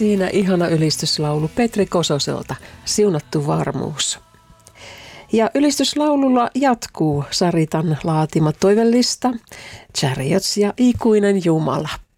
Siinä ihana ylistyslaulu Petri Kososelta, Siunattu varmuus. Ja ylistyslaululla jatkuu Saritan laatima toivellista, Chariots ja Ikuinen Jumala.